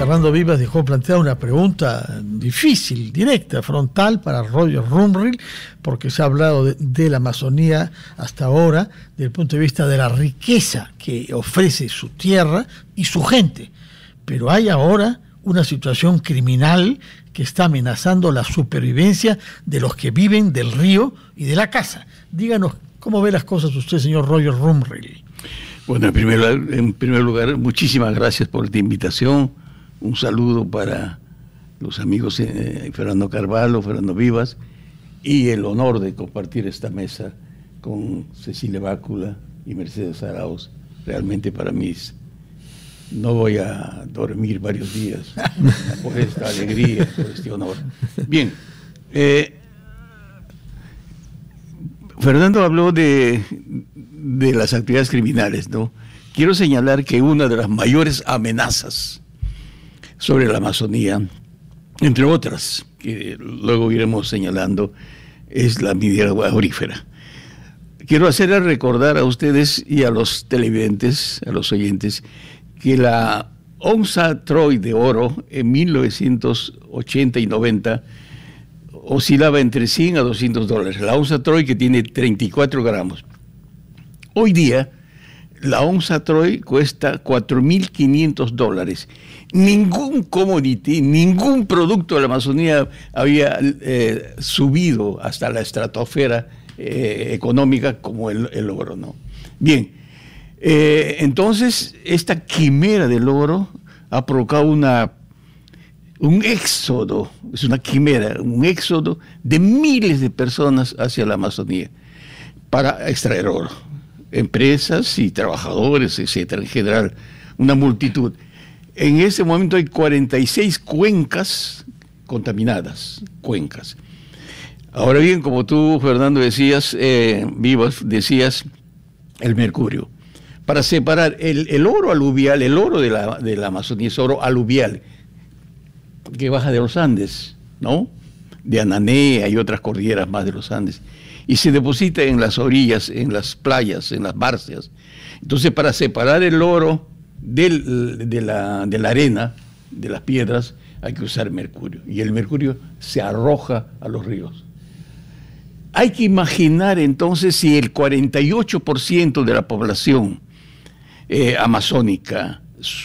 Fernando Vivas dejó planteada una pregunta difícil, directa, frontal para Roger Rumril, porque se ha hablado de la Amazonía hasta ahora desde el punto de vista de la riqueza que ofrece su tierra y su gente. Pero hay ahora una situación criminal que está amenazando la supervivencia de los que viven del río y de la casa. Díganos, ¿cómo ve las cosas usted, señor Roger Rumril? Bueno, en primer lugar, muchísimas gracias por esta invitación. Un saludo para los amigos Fernando Carvalho, Fernando Vivas, y el honor de compartir esta mesa con Cecilia Bácula y Mercedes Arauz. Realmente para mí no voy a dormir varios días por esta alegría, por este honor. Bien, Fernando habló de las actividades criminales, ¿no? Quiero señalar que una de las mayores amenazas sobre la Amazonía, entre otras, que luego iremos señalando, es la minera aurífera. Quiero hacerle recordar a ustedes y a los televidentes, a los oyentes, que la onza Troy de oro en 1980 y 90 oscilaba entre 100 a 200 dólares. La onza Troy, que tiene 34 gramos. Hoy día, la onza Troy cuesta 4.500 dólares. Ningún commodity, ningún producto de la Amazonía había subido hasta la estratosfera económica como el oro, ¿no? Bien, entonces esta quimera del oro ha provocado un éxodo, es una quimera, un éxodo de miles de personas hacia la Amazonía para extraer oro. Empresas y trabajadores, etcétera, en general, una multitud. En ese momento hay 46 cuencas contaminadas, cuencas. Ahora bien, como tú, Fernando, decías, Vivas, decías, el mercurio. Para separar el oro aluvial, el oro de la Amazonía es oro aluvial, que baja de los Andes, ¿no? De Ananea y otras cordilleras más de los Andes, y se deposita en las orillas, en las playas, en las barcias. Entonces, para separar el oro de la arena, de las piedras, hay que usar mercurio, y el mercurio se arroja a los ríos. Hay que imaginar entonces si el 48% de la población amazónica,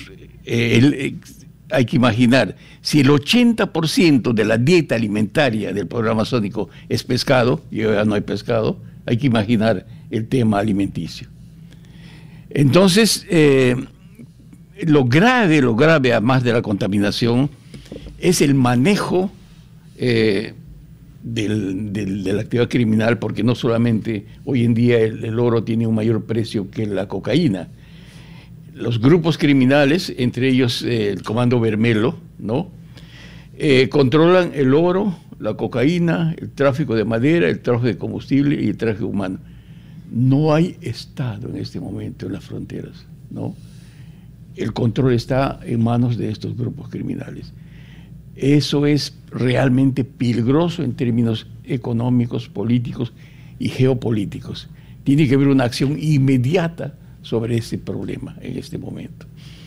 hay que imaginar si el 80% de la dieta alimentaria del pueblo amazónico es pescado, y ya no hay pescado, hay que imaginar el tema alimenticio. Entonces, lo grave, además de la contaminación, es el manejo de la actividad criminal, porque no solamente hoy en día el oro tiene un mayor precio que la cocaína. Los grupos criminales, entre ellos el Comando Vermelo, ¿no? Controlan el oro, la cocaína, el tráfico de madera, el tráfico de combustible y el tráfico humano. No hay Estado en este momento en las fronteras, ¿no? El control está en manos de estos grupos criminales. Eso es realmente peligroso en términos económicos, políticos y geopolíticos. Tiene que haber una acción inmediata sobre ese problema en este momento.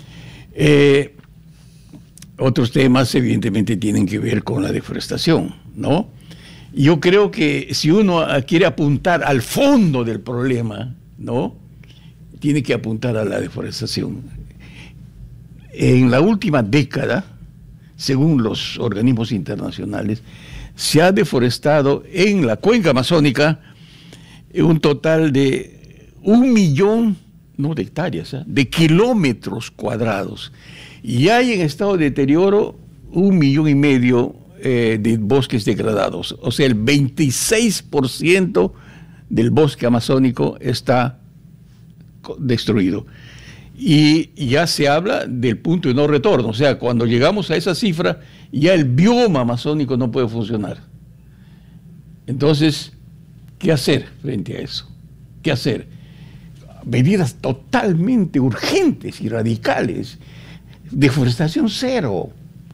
Otros temas evidentemente tienen que ver con la deforestación, ¿no? Yo creo que si uno quiere apuntar al fondo del problema, ¿no?, tiene que apuntar a la deforestación. En la última década, según los organismos internacionales, se ha deforestado en la cuenca amazónica un total de 1 millón, no de hectáreas, de kilómetros cuadrados. Y hay en estado de deterioro 1,5 millones de bosques degradados. O sea, el 26% del bosque amazónico está destruido. Y ya se habla del punto de no retorno. O sea, cuando llegamos a esa cifra, ya el bioma amazónico no puede funcionar. Entonces, ¿qué hacer frente a eso? ¿Qué hacer? Medidas totalmente urgentes y radicales. Deforestación cero.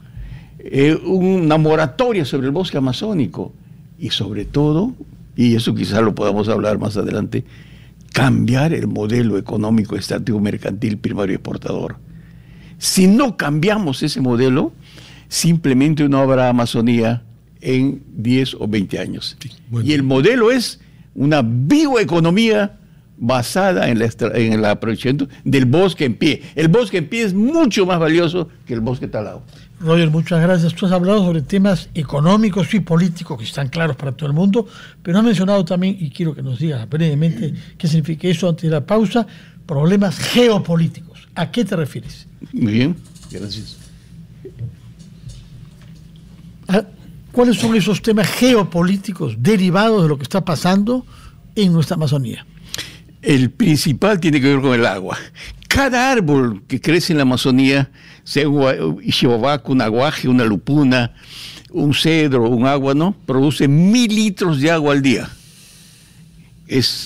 Una moratoria sobre el bosque amazónico. Y sobre todo, y eso quizás lo podamos hablar más adelante, cambiar el modelo económico estático mercantil primario exportador. Si no cambiamos ese modelo, simplemente no habrá Amazonía en 10 o 20 años. Sí, bueno. Y el modelo es una bioeconomía basada en el aprovechamiento del bosque en pie. El bosque en pie es mucho más valioso que el bosque talado. Roger, muchas gracias. Tú has hablado sobre temas económicos y políticos que están claros para todo el mundo, pero has mencionado también, y quiero que nos digas brevemente qué significa eso antes de la pausa, problemas geopolíticos. ¿A qué te refieres? Muy bien, gracias. ¿Cuáles son esos temas geopolíticos derivados de lo que está pasando en nuestra Amazonía? El principal tiene que ver con el agua. Cada árbol que crece en la Amazonía, sea un ixiobaco, un aguaje, una lupuna, un cedro, un águano, produce 1000 litros de agua al día. Es